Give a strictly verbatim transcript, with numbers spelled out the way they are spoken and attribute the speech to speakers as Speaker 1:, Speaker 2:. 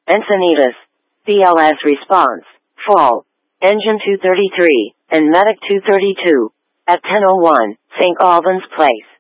Speaker 1: Encinitas, B L S response, fall, engine two thirty-three, and medic two thirty-two, at ten oh one, Saint Albans Place.